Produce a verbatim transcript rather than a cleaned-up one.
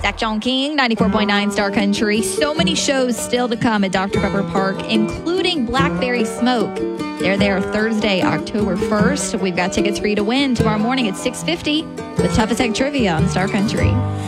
Back John King, ninety-four point nine Star Country. So many shows still to come at Doctor Pepper Park, including Blackberry Smoke. They're there Thursday, October first. We've got tickets for you to win tomorrow morning at six fifty with Toughest Egg Trivia on Star Country.